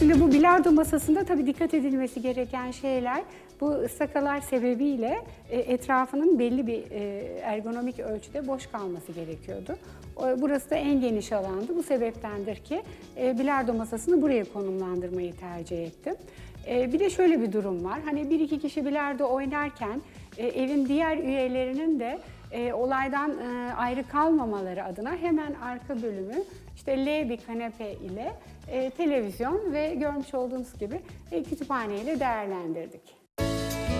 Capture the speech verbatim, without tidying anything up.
Şimdi bu bilardo masasında tabii dikkat edilmesi gereken şeyler, bu ıstakalar sebebiyle etrafının belli bir ergonomik ölçüde boş kalması gerekiyordu. Burası da en geniş alandı. Bu sebeptendir ki bilardo masasını buraya konumlandırmayı tercih ettim. Bir de şöyle bir durum var. Hani bir iki kişi bilardo oynarken evin diğer üyelerinin de olaydan ayrı kalmamaları adına hemen arka bölümü işte L bir kanepe ile televizyon ve görmüş olduğunuz gibi kütüphane ile değerlendirdik.